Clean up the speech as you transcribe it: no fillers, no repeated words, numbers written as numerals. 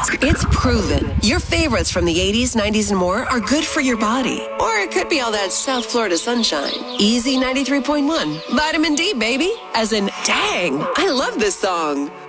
It's proven. Your favorites from the 80s, 90s, and more are good for your body. Or it could be all that South Florida sunshine. Easy 93.1. Vitamin D, baby. As in, dang, I love this song.